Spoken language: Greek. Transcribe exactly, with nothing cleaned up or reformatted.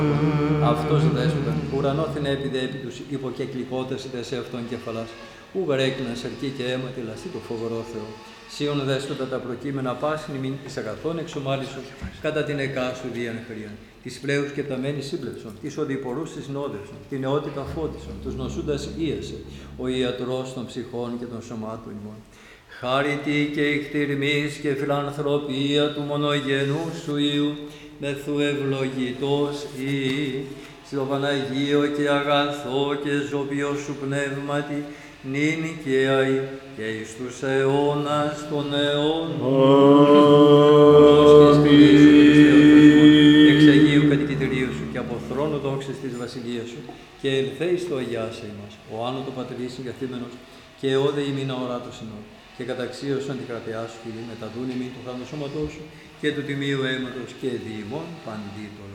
Αυτός δέσποτα, ουρανόθεν έπιδε επί τους υποκεκλικότες δε σε αυτόν κεφαλάς, ου βαρέκλεινα σαρκή και αίμα τη λαστή το φοβερό Θεό. Σίων δέσποτα τα προκείμενα πάσιν ημίν εις αγαθών εξομάλισον, κατά την εκάσου διαν χρίαν. Τις πλέους και ταμένης σύμπλεψον, τις οδηπορούς της νόδευσον, την νεότητα φώτισον, τους νοσούντας ίασε, ο ιατρός των ψυχών και των σωμάτων ημών. Χάρητη και ηχτηρμής και φιλανθρωπία του μονογενού σου Υιού, μεθού ευλογητός ή, στο Παναγίο και αγαθό και ζωπιό σου πνεύματι, νυν και αη και εις τους αιώνας των αιώνων. Εξ Αγίου κατοικητηρίου σου και από θρόνο δόξης της βασιλείας σου και ελθέει στο αγιάσε ημάς, ο άνω το πατρίς συγκαθήμενος και όδε ημίν αοράτος συνόν και καταξίωσον την κρατεά σου Κύριε, μεταδούν ημίν του θάνατο σώματός σου και του τιμίου αίματος και διημών παντήτων.